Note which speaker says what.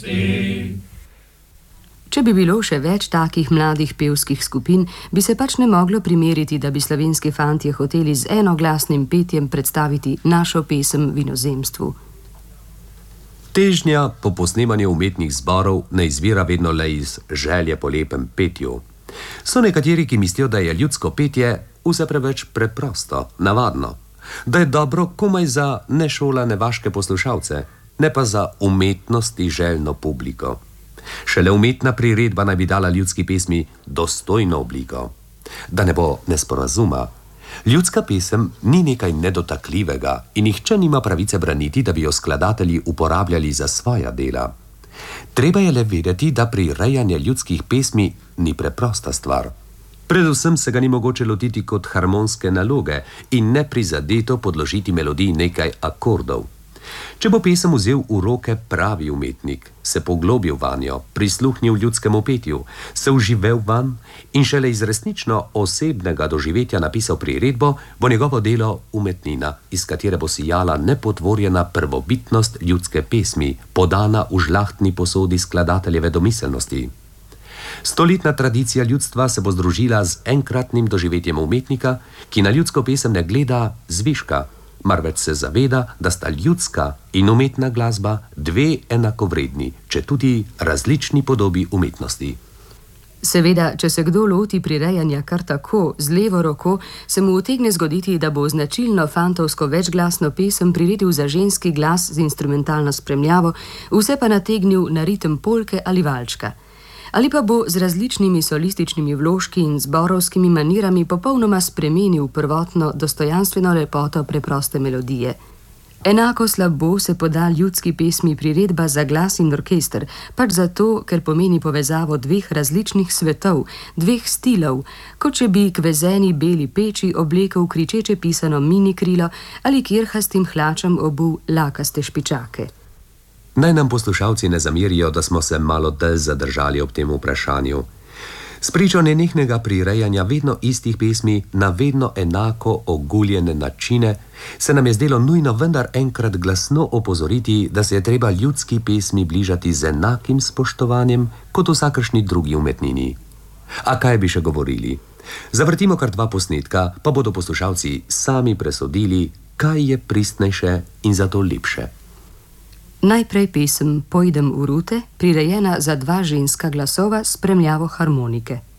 Speaker 1: Če bi bilo še več takih mladih pevskih skupin, bi se pač ne moglo primeriti, da bi slovenski fantje hoteli z enoglasnim petjem predstaviti našo pesem v inozemstvu.
Speaker 2: Težnja po posnemanju umetnih zborov ne izvira vedno le iz želje po lepem petju. So nekateri, ki mislijo, da je ljudsko petje vse preveč preprosto, navadno, da je dobro komaj za nešolane vaške poslušalce, ne pa za umetnosti željno publiko. Šele umetna priredba naj bi dala ljudski pesmi dostojno obliko. Da ne bo nesporazuma, ljudska pesem ni nekaj nedotakljivega in nihče nima pravice braniti, da bi jo skladatelji uporabljali za svoja dela. Treba je le vedeti, da prirejanje ljudskih pesmi ni preprosta stvar. Predvsem se ga ni mogoče lotiti kot harmonske naloge in neprizadeto podložiti melodiji nekaj akordov. Če bo pesem vzel v roke pravi umetnik, se poglobil vanjo, prisluhnil ljudskemu petju, se vživel van in šele iz resnično osebnega doživetja napisal priredbo, bo njegovo delo umetnina, iz katere bo sijala nepotvorjena prvobitnost ljudske pesmi, podana v žlahtni posodi skladateljeve domiselnosti. Stoletna tradicija ljudstva se bo združila z enkratnim doživetjem umetnika, ki na ljudsko pesem ne gleda zviška, marveč se zaveda, da sta ljudska in umetna glasba dve enakovredni, četudi različni podobi umetnosti.
Speaker 1: Seveda, če se kdo loti prirejanja kar tako, z levo roko, se mu utegne zgoditi, da bo značilno fantovsko večglasno pesem priredil za ženski glas z instrumentalno spremljavo, vse pa nategnil na ritem polke ali valčka. Ali pa bo z različnimi solističnimi vložki in zborovskimi manirami popolnoma spremenil prvotno dostojanstveno lepoto preproste melodije. Enako slabo se poda ljudski pesmi priredba za glas in orkester, pač zato, ker pomeni povezavo dveh različnih svetov, dveh stilov, kot če bi k vezeni beli peči oblekel kričeče pisano mini krilo ali kirhastim hlačem obul lakaste špičake.
Speaker 2: Naj nam poslušalci ne zamerijo, da smo se malo dlje zadržali ob tem vprašanju. Spričo nenehnega prirejanja vedno istih pesmi na vedno enako oguljene načine se nam je zdelo nujno vendar enkrat glasno opozoriti, da se je treba ljudski pesmi bližati z enakim spoštovanjem kot vsakršni drugi umetnini. A kaj bi še govorili? Zavrtimo kar dva posnetka, pa bodo poslušalci sami presodili, kaj je pristnejše in zato lepše.
Speaker 1: Najprej pesem Pojdem v rute, prirejena za dva ženska glasova s spremljavo harmonike.